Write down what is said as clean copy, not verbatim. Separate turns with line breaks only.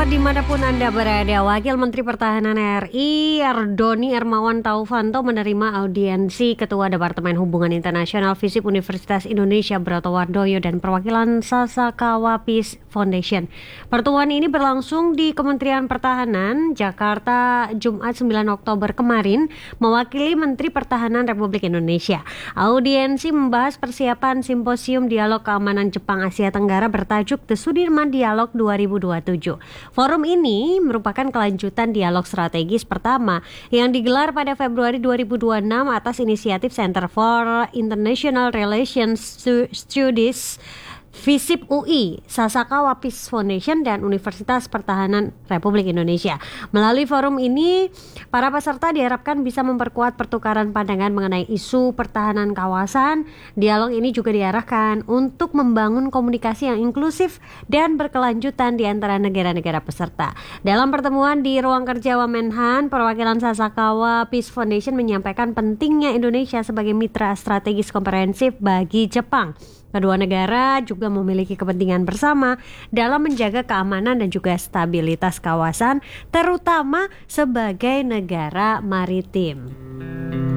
sahabat dimanapun Anda berada, Wakil Menteri Pertahanan RI Doni Hermawan Taufanto menerima audiensi Ketua Departemen Hubungan Internasional FISIP Universitas Indonesia Broto Wardoyo dan perwakilan Sasakawa Peace Foundation. Pertemuan ini berlangsung di Kementerian Pertahanan, Jakarta, Jumat 9 Oktober kemarin, mewakili Menteri Pertahanan Republik Indonesia. Audiensi membahas persiapan Simposium Dialog Keamanan Jepang Asia Tenggara bertajuk The Sudirman Dialog 2027. Forum ini merupakan kelanjutan dialog strategis pertama yang digelar pada Februari 2026 atas inisiatif Center for International Relations Studies FISIP UI, Sasakawa Peace Foundation, dan Universitas Pertahanan Republik Indonesia. Melalui forum ini, para peserta diharapkan bisa memperkuat pertukaran pandangan mengenai isu pertahanan kawasan. Dialog ini juga diarahkan untuk membangun komunikasi yang inklusif dan berkelanjutan di antara negara-negara peserta. Dalam pertemuan di ruang kerja Wamenhan, perwakilan Sasakawa Peace Foundation menyampaikan pentingnya Indonesia sebagai mitra strategis komprehensif bagi Jepang. Kedua negara juga memiliki kepentingan bersama dalam menjaga keamanan dan juga stabilitas kawasan, terutama sebagai negara maritim.